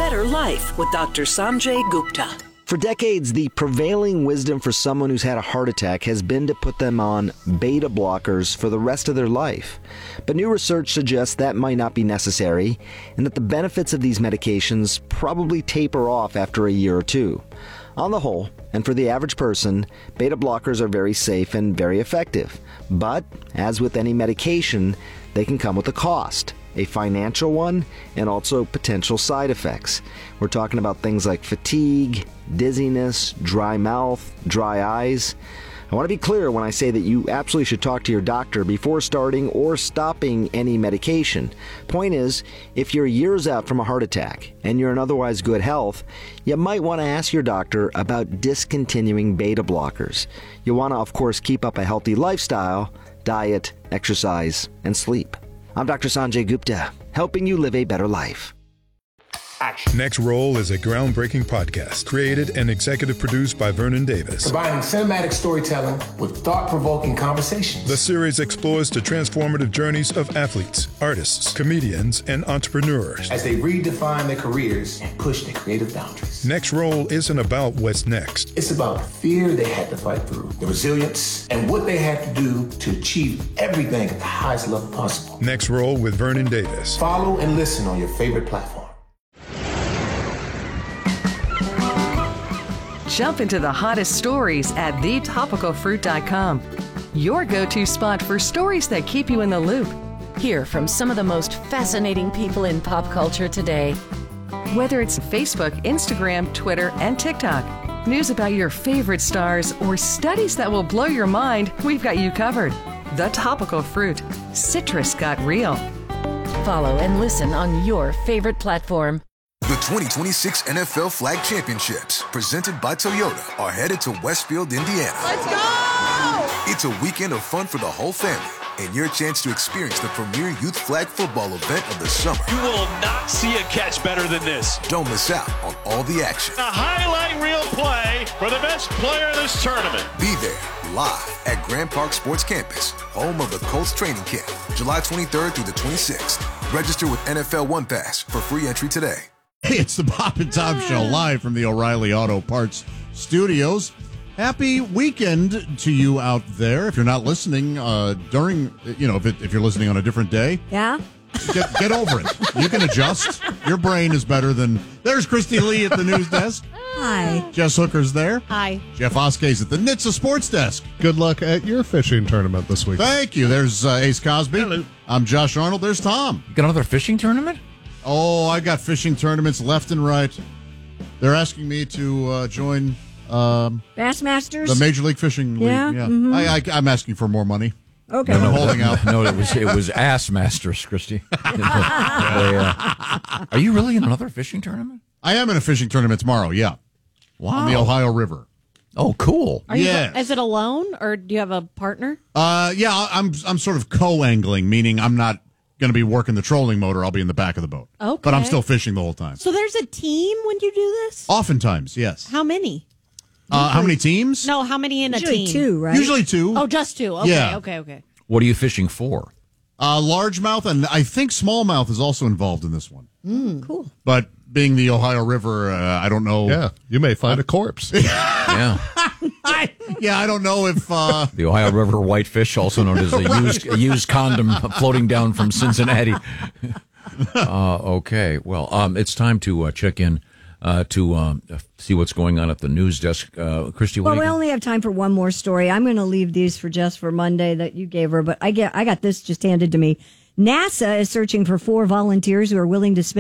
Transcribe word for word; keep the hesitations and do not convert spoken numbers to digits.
better life with Doctor Sanjay Gupta. For decades, the prevailing wisdom for someone who's had a heart attack has been to put them on beta blockers for the rest of their life. But new research suggests that might not be necessary, and that the benefits of these medications probably taper off after a year or two. On the whole, and for the average person, beta blockers are very safe and very effective. But, as with any medication, they can come with a cost. A financial one, and also potential side effects. We're talking about things like fatigue, dizziness, dry mouth, dry eyes. I want to be clear when I say that you absolutely should talk to your doctor before starting or stopping any medication. Point is, if you're years out from a heart attack and you're in otherwise good health, you might want to ask your doctor about discontinuing beta blockers. You want to, of course, keep up a healthy lifestyle, diet, exercise, and sleep. I'm Doctor Sanjay Gupta, helping you live a better life. Action. Next Roll is a groundbreaking podcast created and executive produced by Vernon Davis. Combining cinematic storytelling with thought-provoking conversations. The series explores the transformative journeys of athletes, artists, comedians, and entrepreneurs as they redefine their careers and push their creative boundaries. Next Roll isn't about what's next. It's about the fear they had to fight through, the resilience, and what they had to do to achieve everything at the highest level possible. Next Roll with Vernon Davis. Follow and listen on your favorite platform. Jump into the hottest stories at the topical fruit dot com. Your go-to spot for stories that keep you in the loop. Hear from some of the most fascinating people in pop culture today. Whether it's Facebook, Instagram, Twitter, and TikTok, news about your favorite stars, or studies that will blow your mind, we've got you covered. The Topical Fruit. Citrus got real. Follow and listen on your favorite platform. The twenty twenty-six N F L Flag Championships, presented by Toyota, are headed to Westfield, Indiana. Let's go! It's a weekend of fun for the whole family and your chance to experience the premier youth flag football event of the summer. You will not see a catch better than this. Don't miss out on all the action. A highlight reel play for the best player in this tournament. Be there live at Grand Park Sports Campus, home of the Colts training camp, July twenty-third through the twenty-sixth. Register with N F L One Pass for free entry today. Hey, it's the Bob and Tom Show live from the O'Reilly Auto Parts Studios. Happy weekend to you out there. If you're not listening uh, during, you know, if, it, if you're listening on a different day, yeah, get, get over it. You can adjust. Your brain is better than. There's Christy Lee at the news desk. Hi. Jess Hooker's there. Hi. Jeff Oskay's at the N H T S A Sports Desk. Good luck at your fishing tournament this week. Thank you. There's uh, Ace Cosby. Hello. I'm Josh Arnold. There's Tom. You got another fishing tournament? Oh, I got fishing tournaments left and right. They're asking me to uh, join um, Bassmasters, the Major League Fishing League. Yeah, yeah. Mm-hmm. I, I, I'm asking for more money. Okay, I'm holding out. No, it was it was Ass Masters, Christy. they, uh, are you really in another fishing tournament? I am in a fishing tournament tomorrow. Yeah, wow, on the Ohio River. Oh, cool. Are yeah. you, is it alone or do you have a partner? Uh, yeah, I'm I'm sort of co-angling, meaning I'm not going to be working the trolling motor. I'll be in the back of the boat. Okay. But I'm still fishing the whole time. So there's a team when you do this? Oftentimes, yes. How many? Uh, how many teams? No, how many in a Usually team? two, right? Usually two. Oh, just two. Okay, Yeah. okay, okay. What are you fishing for? Uh, largemouth, and I think smallmouth is also involved in this one. Mm, cool. But being the Ohio River, uh, I don't know. Yeah, you may find a corpse. Yeah. I, yeah, I don't know if... Uh... The Ohio River whitefish, also known as a used, a used condom floating down from Cincinnati. uh, okay, well, um, it's time to uh, check in uh, to um, see what's going on at the news desk. Uh, Christy, what Well, do we you only have time for one more story. I'm going to leave these for Jess for Monday that you gave her, but I get I got this just handed to me. NASA is searching for four volunteers who are willing to spend